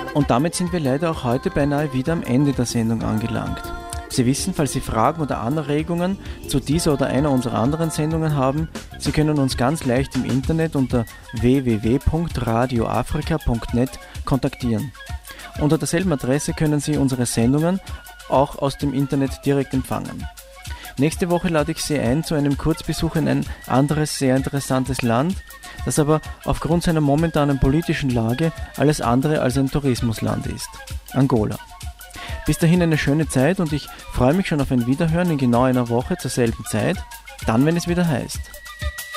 Und damit sind wir leider auch heute beinahe wieder am Ende der Sendung angelangt. Sie wissen, falls Sie Fragen oder Anregungen zu dieser oder einer unserer anderen Sendungen haben, Sie können uns ganz leicht im Internet unter www.radioafrika.net kontaktieren. Unter derselben Adresse können Sie unsere Sendungen auch aus dem Internet direkt empfangen. Nächste Woche lade ich Sie ein zu einem Kurzbesuch in ein anderes sehr interessantes Land, das aber aufgrund seiner momentanen politischen Lage alles andere als ein Tourismusland ist: Angola. Bis dahin eine schöne Zeit und ich freue mich schon auf ein Wiederhören in genau einer Woche zur selben Zeit, dann wenn es wieder heißt